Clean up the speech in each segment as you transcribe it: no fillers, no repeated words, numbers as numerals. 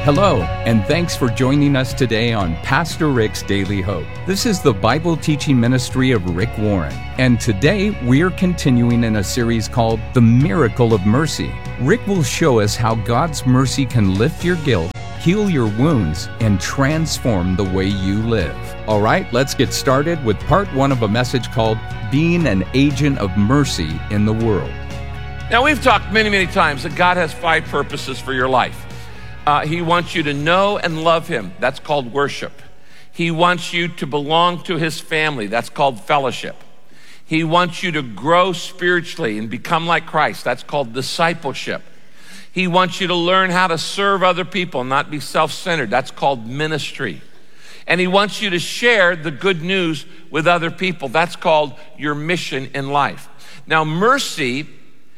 Hello, and thanks for joining us today on Pastor Rick's Daily Hope. This is the Bible teaching ministry of Rick Warren, and today we're continuing in a series called The Miracle of Mercy. Rick will show us how God's mercy can lift your guilt, heal your wounds, and transform the way you live. All right, let's get started with part one of a message called Being an Agent of Mercy in the World. Now, we've talked many times that God has 5 purposes for your life. He wants you to know and love Him. That's called worship. He wants you to belong to His family. That's called fellowship. He wants you to grow spiritually and become like Christ. That's called discipleship. He wants you to learn how to serve other people and not be self-centered. That's called ministry. And He wants you to share the good news with other people. That's called your mission in life. Now, mercy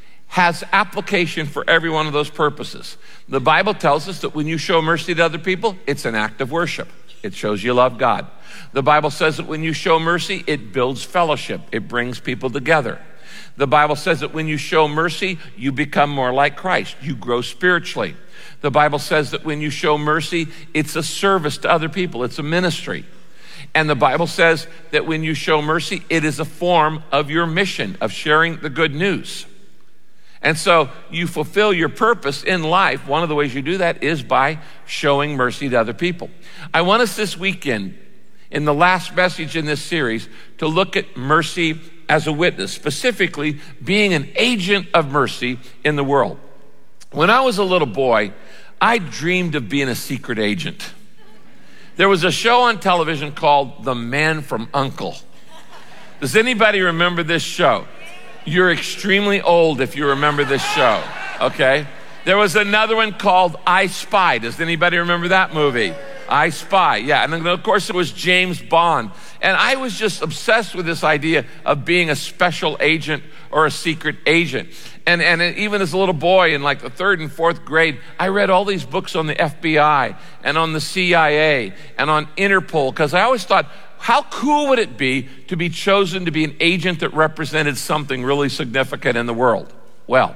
has application for every one of those purposes. The Bible tells us that when you show mercy to other people, it's an act of worship. It shows you love God. The Bible says that when you show mercy, it builds fellowship. It brings people together. The Bible says that when you show mercy, you become more like Christ. You grow spiritually. The Bible says that when you show mercy, it's a service to other people. It's a ministry. And the Bible says that when you show mercy, it is a form of your mission of sharing the good news. And so you fulfill your purpose in life. One of the ways you do that is by showing mercy to other people. I want us this weekend, in the last message in this series, to look at mercy as a witness, specifically being an agent of mercy in the world. When I was a little boy, I dreamed of being a secret agent. There was a show on television called The Man from U.N.C.L.E. Does anybody remember this show? You're extremely old if you remember this show, okay? There was another one called I Spy. Does anybody remember that movie? I Spy, yeah. And then, of course, it was James Bond. And I was just obsessed with this idea of being a special agent or a secret agent. And even as a little boy in like the 3rd and 4th grade, I read all these books on the FBI and on the CIA and on Interpol, because I always thought, how cool would it be to be chosen to be an agent that represented something really significant in the world? Well,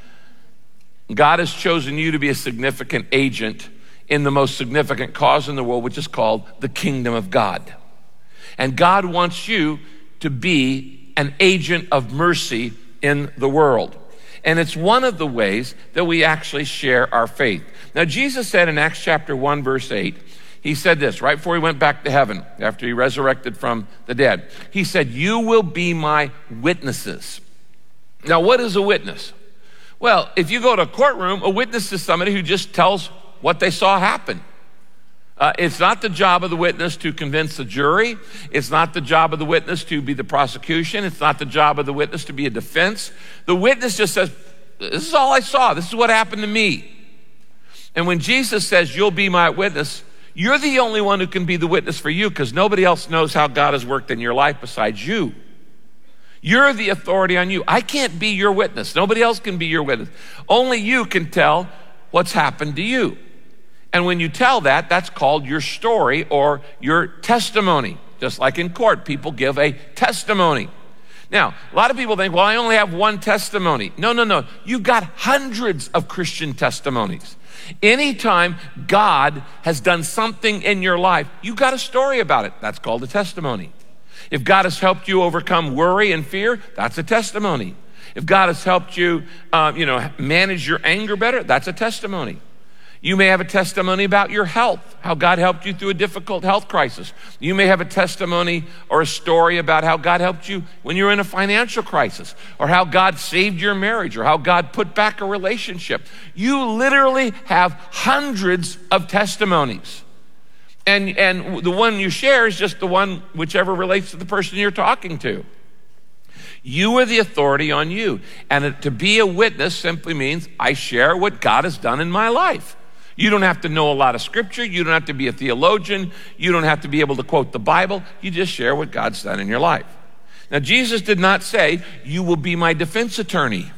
God has chosen you to be a significant agent in the most significant cause in the world, which is called the kingdom of God. And God wants you to be an agent of mercy in the world. And it's one of the ways that we actually share our faith. Now, Jesus said in Acts chapter 1, verse 8, He said this right before He went back to heaven, after He resurrected from the dead. He said, "You will be my witnesses." Now, what is a witness? Well, if you go to a courtroom, a witness is somebody who just tells what they saw happen. It's not the job of the witness to convince the jury. It's not the job of the witness to be the prosecution. It's not the job of the witness to be a defense. The witness just says, "This is all I saw. This is what happened to me." And when Jesus says, "You'll be my witness," you're the only one who can be the witness for you, because nobody else knows how God has worked in your life besides you. You're the authority on you. I can't be your witness. Nobody else can be your witness. Only you can tell what's happened to you. And when you tell that, that's called your story or your testimony. Just like in court, people give a testimony. Now, a lot of people think, well, I only have one testimony. No. You've got hundreds of Christian testimonies. Anytime God has done something in your life, you've got a story about it. That's called a testimony. If God has helped you overcome worry and fear, that's a testimony. If God has helped you, manage your anger better, that's a testimony. You may have a testimony about your health, how God helped you through a difficult health crisis. You may have a testimony or a story about how God helped you when you were in a financial crisis, or how God saved your marriage, or how God put back a relationship. You literally have hundreds of testimonies. And the one you share is just the one whichever relates to the person you're talking to. You are the authority on you. And to be a witness simply means I share what God has done in my life. You don't have to know a lot of scripture. You don't have to be a theologian. You don't have to be able to quote the Bible. You just share what God's done in your life. Now, Jesus did not say, "You will be my defense attorney."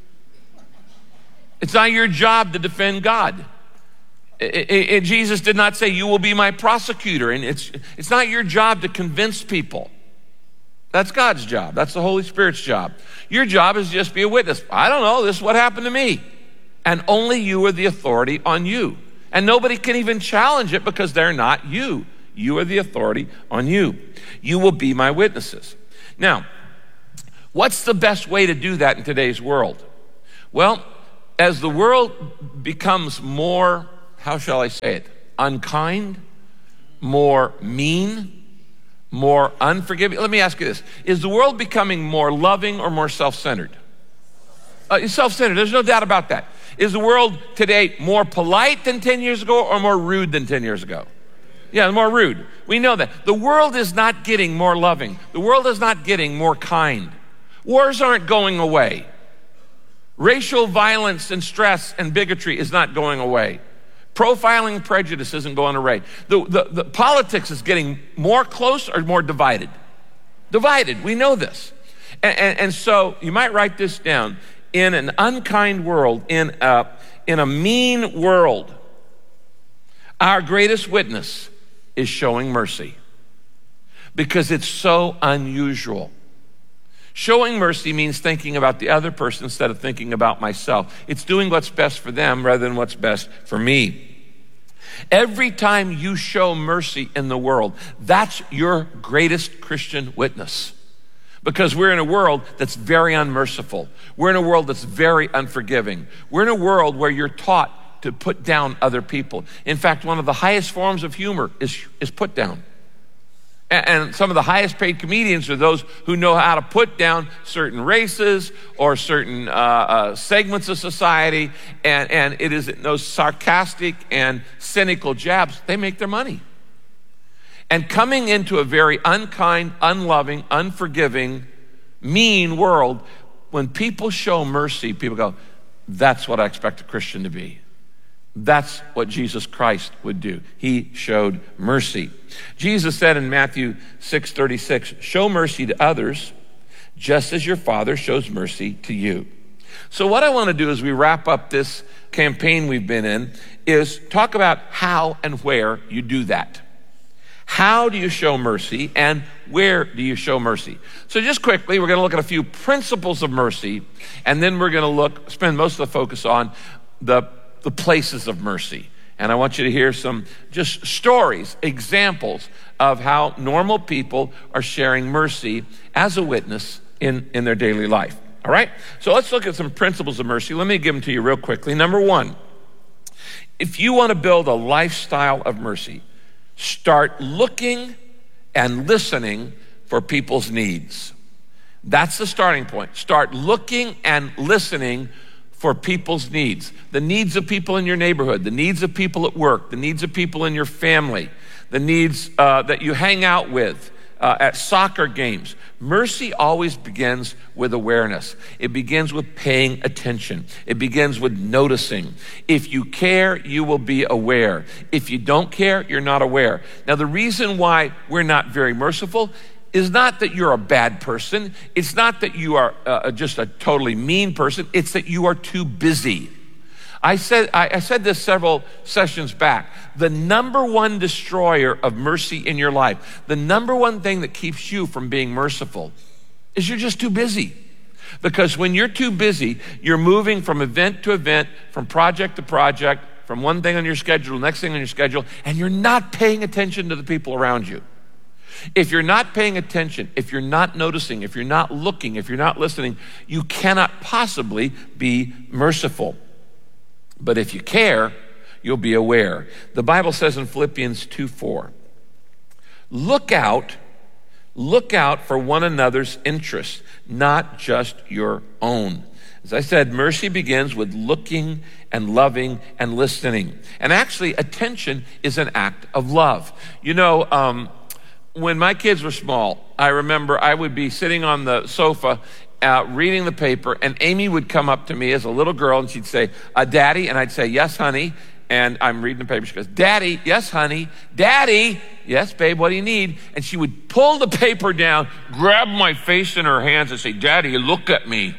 It's not your job to defend God. Jesus did not say, "You will be my prosecutor." And it's not your job to convince people. That's God's job. That's the Holy Spirit's job. Your job is just be a witness. I don't know, this is what happened to me. And only you are the authority on you. And nobody can even challenge it because they're not you. You are the authority on you. You will be my witnesses. Now, what's the best way to do that in today's world? Well, as the world becomes more, how shall I say it, unkind, more mean, more unforgiving. Let me ask you this. Is the world becoming more loving or more self-centered? It's self-centered. There's no doubt about that. Is the world today more polite than 10 years ago or more rude than 10 years ago? Yeah, more rude. We know that. The world is not getting more loving. The world is not getting more kind. Wars aren't going away. Racial violence and stress and bigotry is not going away. Profiling prejudice isn't going away. The politics is getting more close or more divided. Divided, we know this. And so you might write this down. In an unkind world, in a mean world, our greatest witness is showing mercy because it's so unusual. Showing mercy means thinking about the other person instead of thinking about myself. It's doing what's best for them rather than what's best for me. Every time you show mercy in the world, that's your greatest Christian witness. Because we're in a world that's very unmerciful. We're in a world that's very unforgiving. We're in a world where you're taught to put down other people. In fact, one of the highest forms of humor is put down. And some of the highest paid comedians are those who know how to put down certain races or certain segments of society. And it is those sarcastic and cynical jabs, they make their money. And coming into a very unkind, unloving, unforgiving, mean world, when people show mercy, people go, that's what I expect a Christian to be. That's what Jesus Christ would do. He showed mercy. Jesus said in Matthew 6:36, show mercy to others just as your Father shows mercy to you. So what I want to do as we wrap up this campaign we've been in is talk about how and where you do that. How do you show mercy and where do you show mercy? So just quickly, we're going to look at a few principles of mercy, and then we're going to spend most of the focus on the places of mercy. And I want you to hear some just stories, examples of how normal people are sharing mercy as a witness in their daily life. All right? So let's look at some principles of mercy. Let me give them to you real quickly. Number one, if you want to build a lifestyle of mercy, start looking and listening for people's needs. That's the starting point. Start looking and listening for people's needs. The needs of people in your neighborhood, the needs of people at work, the needs of people in your family, the needs that you hang out with at soccer games. Mercy always begins with awareness. It begins with paying attention. It begins with noticing. If you care, you will be aware. If you don't care, you're not aware. Now, the reason why we're not very merciful is not that you're a bad person. It's not that you are just a totally mean person. It's that you are too busy. I said this several sessions back. The number one destroyer of mercy in your life, the number one thing that keeps you from being merciful is you're just too busy. Because when you're too busy, you're moving from event to event, from project to project, from one thing on your schedule to the next thing on your schedule, and you're not paying attention to the people around you. If you're not paying attention, if you're not noticing, if you're not looking, if you're not listening, you cannot possibly be merciful. But if you care, you'll be aware. The Bible says in Philippians 2:4, look out for one another's interests, not just your own. As I said, mercy begins with looking and loving and listening. And actually, attention is an act of love. You know, when my kids were small, I remember I would be sitting on the sofa reading the paper, and Amy would come up to me as a little girl, and she'd say, Daddy, and I'd say, yes, honey, and I'm reading the paper. She goes, Daddy, yes, honey, Daddy, yes, babe, what do you need? And she would pull the paper down, grab my face in her hands, and say, Daddy, look at me.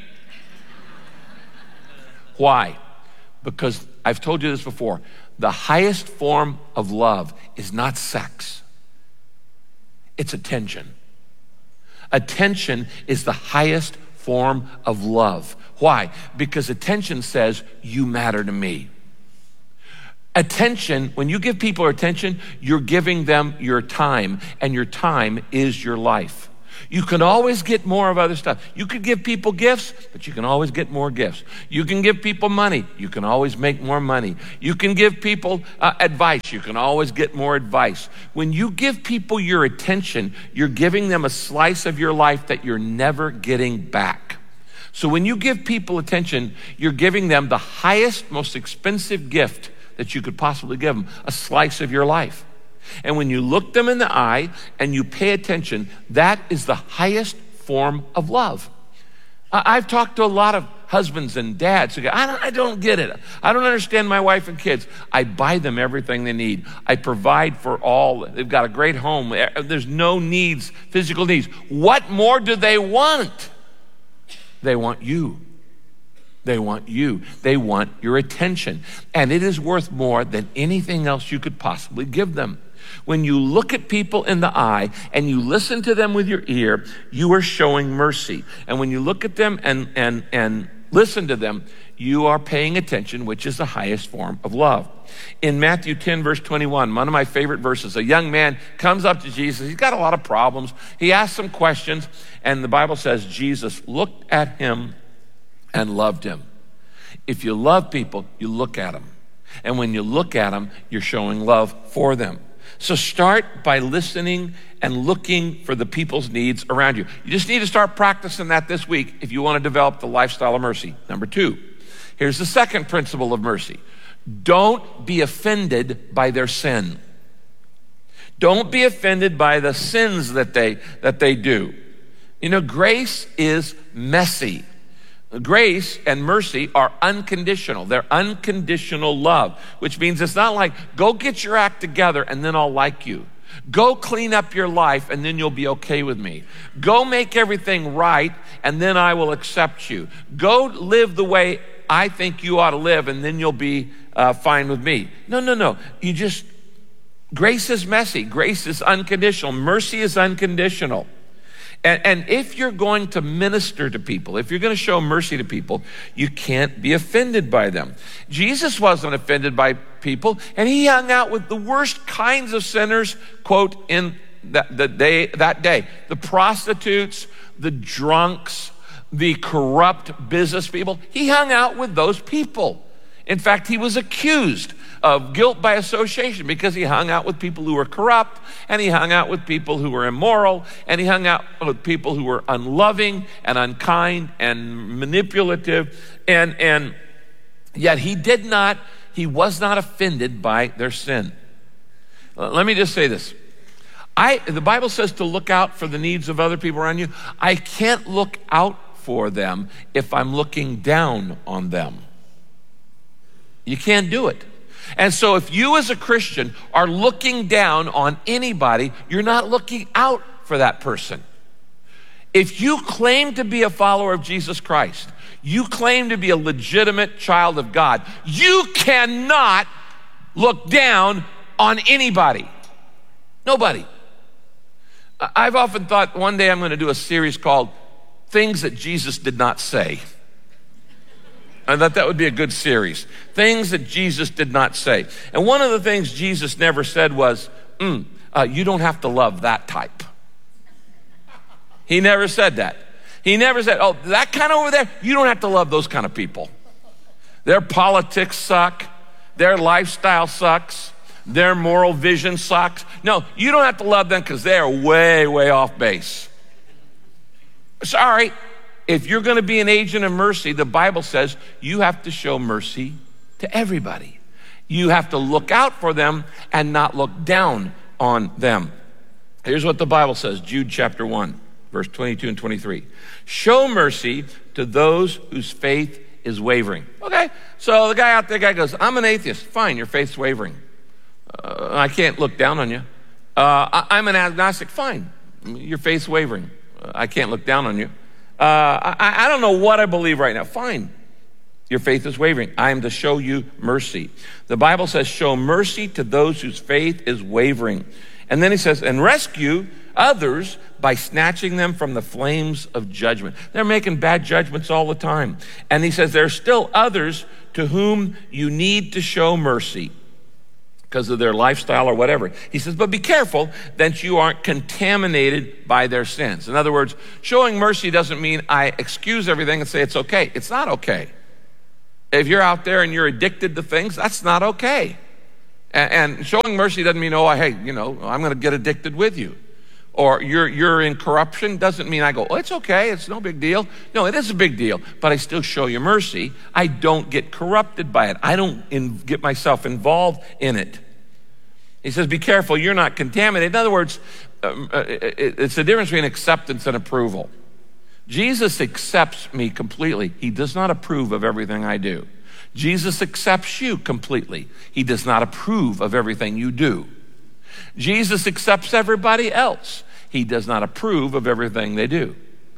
Why? Because I've told you this before, the highest form of love is not sex. It's attention. Attention is the highest form of love. Why? Because attention says, you matter to me. Attention, when you give people attention, you're giving them your time, and your time is your life. You can always get more of other stuff. You could give people gifts, but you can always get more gifts. You can give people money. You can always make more money. You can give people advice. You can always get more advice. When you give people your attention, you're giving them a slice of your life that you're never getting back. So when you give people attention, you're giving them the highest, most expensive gift that you could possibly give them, a slice of your life. And when you look them in the eye and you pay attention, that is the highest form of love. I've talked to a lot of husbands and dads who go, I don't get it. I don't understand my wife and kids. I buy them everything they need. I provide for all. They've got a great home. There's no needs, physical needs. What more do they want? They want you. They want you. They want your attention. And it is worth more than anything else you could possibly give them. When you look at people in the eye and you listen to them with your ear, you are showing mercy. And when you look at them and listen to them, you are paying attention, which is the highest form of love. In Matthew 10, verse 21, one of my favorite verses, a young man comes up to Jesus. He's got a lot of problems. He asks some questions, and the Bible says Jesus looked at him and loved him. If you love people, you look at them. And when you look at them, you're showing love for them. So start by listening and looking for the people's needs around you. You just need to start practicing that this week if you want to develop the lifestyle of mercy. Number 2, here's the second principle of mercy. Don't be offended by their sin. Don't be offended by the sins that they do. You know, grace is messy. Grace and mercy are unconditional. They're unconditional love, which means it's not like, go get your act together and then I'll like you. Go clean up your life and then you'll be okay with me. Go make everything right and then I will accept you. Go live the way I think you ought to live and then you'll be fine with me. No. Grace is messy. Grace is unconditional. Mercy is unconditional. And if you're going to minister to people, if you're going to show mercy to people, you can't be offended by them. Jesus wasn't offended by people, and he hung out with the worst kinds of sinners, quote, in that day. The prostitutes, the drunks, the corrupt business people. He hung out with those people. In fact, he was accused of guilt by association because he hung out with people who were corrupt, and he hung out with people who were immoral, and he hung out with people who were unloving and unkind and manipulative, and yet he was not offended by their sin. Let me just say this. The Bible says to look out for the needs of other people around you. I can't look out for them if I'm looking down on them. You can't do it. And so if you as a Christian are looking down on anybody, you're not looking out for that person. If you claim to be a follower of Jesus Christ, you claim to be a legitimate child of God, you cannot look down on anybody. Nobody. I've often thought one day I'm going to do a series called Things That Jesus Did Not Say. I thought that would be a good series. Things that Jesus did not say. And one of the things Jesus never said was, you don't have to love that type. He never said that. He never said, oh, that kind of over there, you don't have to love those kind of people. Their politics suck. Their lifestyle sucks. Their moral vision sucks. No, you don't have to love them because they're way, way off base. Sorry. If you're going to be an agent of mercy, the Bible says you have to show mercy to everybody. You have to look out for them and not look down on them. Here's what the Bible says, Jude chapter 1, verse 22 and 23. Show mercy to those whose faith is wavering. Okay, so the guy goes, I'm an atheist. Fine, your faith's wavering. I can't look down on you. I'm an agnostic. Fine, your faith's wavering. I can't look down on you. I don't know what I believe right now. Fine. Your faith is wavering. I am to show you mercy. The Bible says, show mercy to those whose faith is wavering. And then he says, and rescue others by snatching them from the flames of judgment. They're making bad judgments all the time. And he says, there are still others to whom you need to show mercy. because of their lifestyle or whatever. He says, but be careful that you aren't contaminated by their sins. In other words, showing mercy doesn't mean I excuse everything and say it's okay. It's not okay. If you're out there and you're addicted to things, that's not okay. And showing mercy doesn't mean, hey, I'm going to get addicted with you. Or you're in corruption doesn't mean I go, it's okay, it's no big deal. No, it is a big deal, but I still show you mercy. I don't get corrupted by it. I don't get myself involved in it. He says, be careful, you're not contaminated. In other words, it's the difference between acceptance and approval. Jesus accepts me completely. He does not approve of everything I do. Jesus accepts you completely. He does not approve of everything you do. Jesus accepts everybody else. He does not approve of everything they do.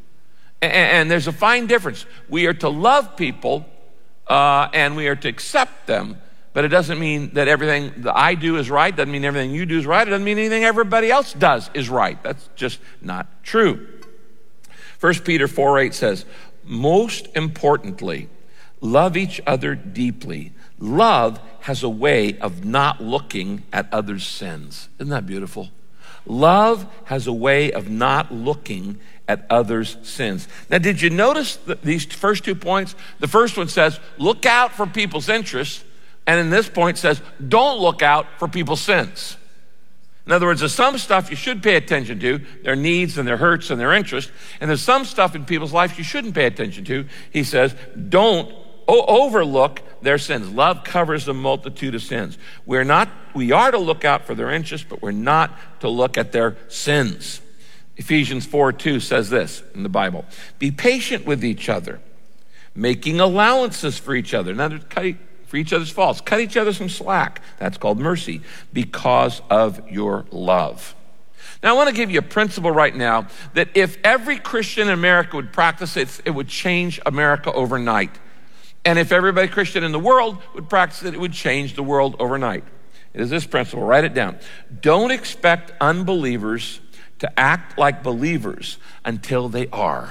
And there's a fine difference. We are to love people and we are to accept them, but it doesn't mean that everything that I do is right. Doesn't mean everything you do is right. It doesn't mean anything everybody else does is right. That's just not true. 1 Peter 4:8 says, most importantly, love each other deeply. Love has a way of not looking at others' sins. Isn't that beautiful? Love has a way of not looking at others' sins. Now, did you notice these first 2 points? The first one says, look out for people's interests. And in this point says, don't look out for people's sins. In other words, there's some stuff you should pay attention to, their needs and their hurts and their interests. And there's some stuff in people's lives you shouldn't pay attention to. He says, don't overlook their sins. Love covers a multitude of sins. We are to look out for their interests, but we're not to look at their sins. Ephesians 4:2 says this in the Bible, be patient with each other, making allowances for each other. Now, for each other's faults. Cut each other some slack. That's called mercy, because of your love. Now, I want to give you a principle right now that if every Christian in America would practice it, it would change America overnight. And if everybody Christian in the world would practice it, it would change the world overnight. It is this principle. Write it down. Don't expect unbelievers to act like believers until they are.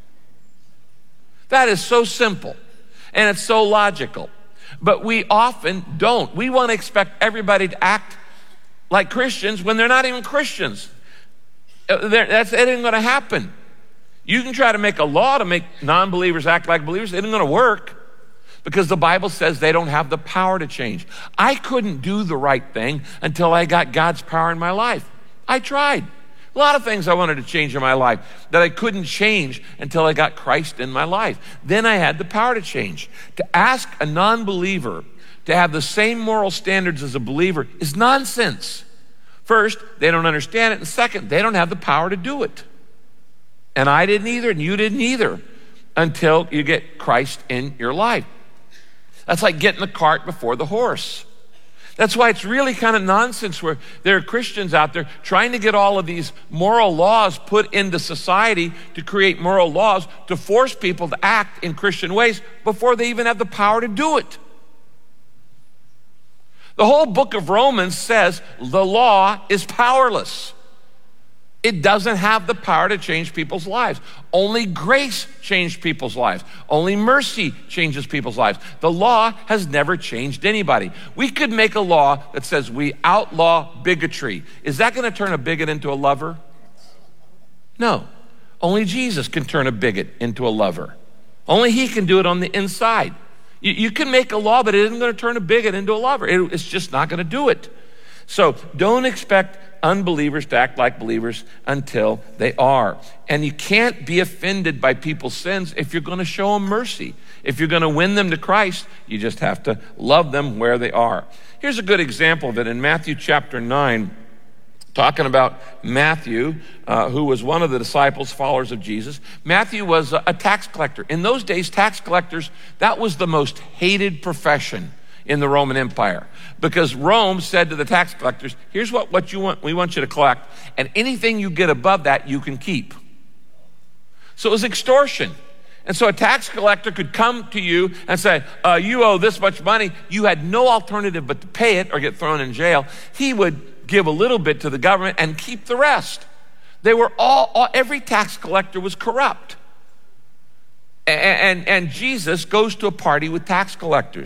That is so simple, and it's so logical. But we often don't. We want to expect everybody to act like Christians when they're not even Christians. That ain't going to happen. You can try to make a law to make non-believers act like believers. It ain't going to work, because the Bible says they don't have the power to change. I couldn't do the right thing until I got God's power in my life. I tried. A lot of things I wanted to change in my life that I couldn't change until I got Christ in my life. Then I had the power to change. To ask a non-believer to have the same moral standards as a believer is nonsense. First, they don't understand it. And second, they don't have the power to do it. And I didn't either, and you didn't either, until you get Christ in your life. That's like getting the cart before the horse. That's why it's really kind of nonsense where there are Christians out there trying to get all of these moral laws put into society to create moral laws to force people to act in Christian ways before they even have the power to do it. The whole book of Romans says the law is powerless. It doesn't have the power to change people's lives. Only grace changed people's lives. Only mercy changes people's lives. The law has never changed anybody. We could make a law that says we outlaw bigotry. Is that going to turn a bigot into a lover? No. Only Jesus can turn a bigot into a lover. Only he can do it on the inside. You can make a law, but it isn't going to turn a bigot into a lover. It's just not going to do it. So don't expect unbelievers to act like believers until they are. And you can't be offended by people's sins if you're going to show them mercy. If you're going to win them to Christ, you just have to love them where they are. Here's a good example of it in Matthew chapter 9, talking about Matthew, who was one of the disciples, followers of Jesus. Matthew was a tax collector. In those days, tax collectors, that was the most hated profession in the Roman Empire, because Rome said to the tax collectors, here's what you want, we want you to collect, and anything you get above that you can keep. So it was extortion. And so a tax collector could come to you and say, you owe this much money. You had no alternative but to pay it or get thrown in jail. He would give a little bit to the government and keep the rest. They were every tax collector was corrupt. And Jesus goes to a party with tax collectors.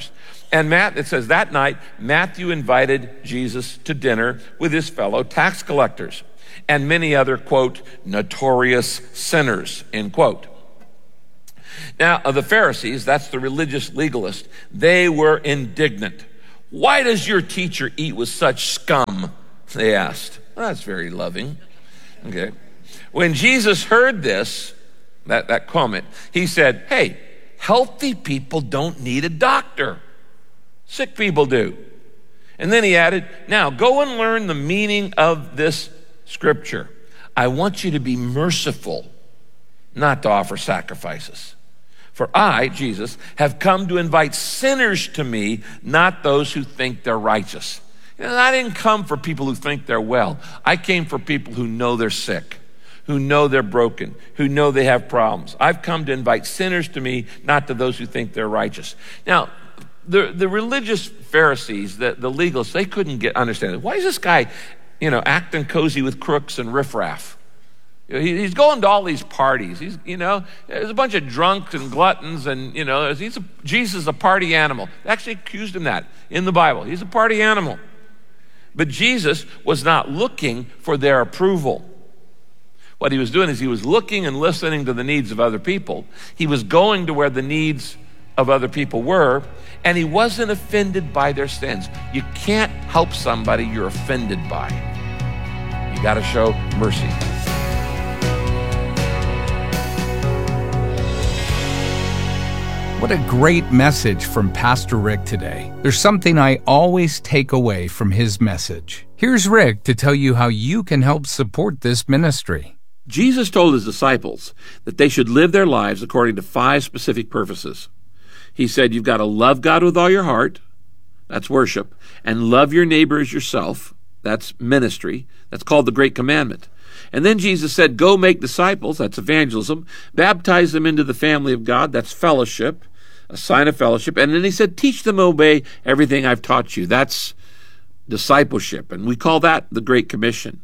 And it says that night, Matthew invited Jesus to dinner with his fellow tax collectors and many other, quote, notorious sinners, end quote. Now, the Pharisees, that's the religious legalists, they were indignant. Why does your teacher eat with such scum? They asked. Well, that's very loving. Okay. When Jesus heard this, that comment, he said, hey, healthy people don't need a doctor. Sick people do. And then he added, now go and learn the meaning of this scripture. I want you to be merciful, not to offer sacrifices. For I, Jesus, have come to invite sinners to me, not those who think they're righteous. I didn't come for people who think they're well. I came for people who know they're sick, who know they're broken, who know they have problems. I've come to invite sinners to me, not to those who think they're righteous. Now, the religious Pharisees, the legalists, they couldn't understand it. Why is this guy, acting cozy with crooks and riffraff? He's going to all these parties. There's a bunch of drunks and gluttons, and Jesus is a party animal. They actually accused him that in the Bible. He's a party animal. But Jesus was not looking for their approval. What he was doing is he was looking and listening to the needs of other people. He was going to where the needs of other people were, and he wasn't offended by their sins. You can't help somebody you're offended by. You got to show mercy. What a great message from Pastor Rick today. There's something I always take away from his message. Here's Rick to tell you how you can help support this ministry. Jesus told his disciples that they should live their lives according to 5 specific purposes. He said you've got to love God with all your heart, that's worship, and love your neighbor as yourself, that's ministry, that's called the Great Commandment. And then Jesus said, go make disciples, that's evangelism, baptize them into the family of God, that's fellowship, a sign of fellowship. And then he said, teach them to obey everything I've taught you. That's discipleship, and we call that the Great Commission.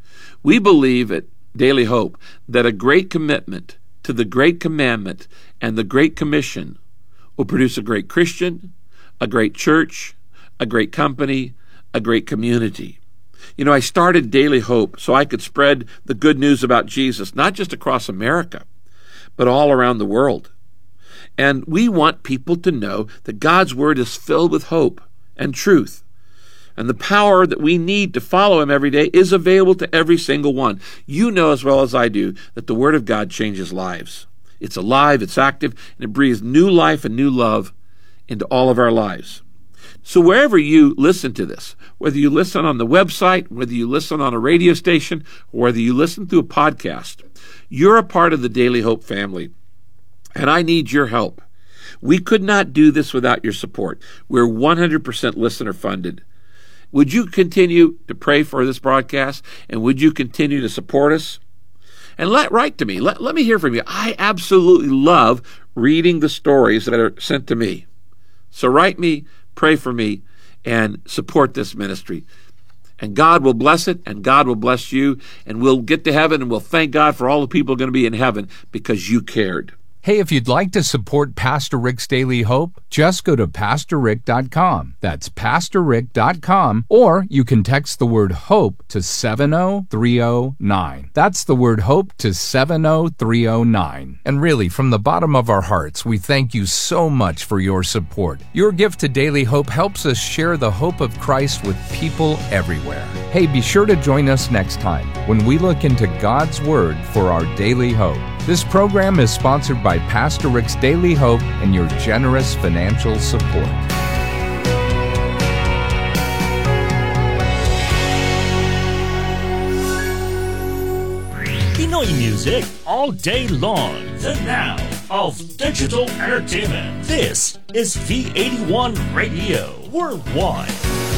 We believe at Daily Hope that a great commitment to the Great Commandment and the Great Commission will produce a great Christian, a great church, a great company, a great community. I started Daily Hope so I could spread the good news about Jesus, not just across America, but all around the world. And we want people to know that God's Word is filled with hope and truth. And the power that we need to follow Him every day is available to every single one. You know as well as I do that the Word of God changes lives. It's alive, it's active, and it breathes new life and new love into all of our lives. So wherever you listen to this, whether you listen on the website, whether you listen on a radio station, or whether you listen through a podcast, you're a part of the Daily Hope family. And I need your help. We could not do this without your support. We're 100% listener funded. Would you continue to pray for this broadcast? And would you continue to support us? And write to me. Let me hear from you. I absolutely love reading the stories that are sent to me. So write me, pray for me, and support this ministry. And God will bless it, and God will bless you, and we'll get to heaven, and we'll thank God for all the people going to be in heaven because you cared. Hey, if you'd like to support Pastor Rick's Daily Hope, just go to PastorRick.com. That's PastorRick.com, or you can text the word HOPE to 70309. That's the word HOPE to 70309. And really, from the bottom of our hearts, we thank you so much for your support. Your gift to Daily Hope helps us share the hope of Christ with people everywhere. Hey, be sure to join us next time when we look into God's Word for our daily hope. This program is sponsored by Pastor Rick's Daily Hope and your generous financial support. Pinoy music all day long. The now of digital entertainment. This is V81 Radio Worldwide.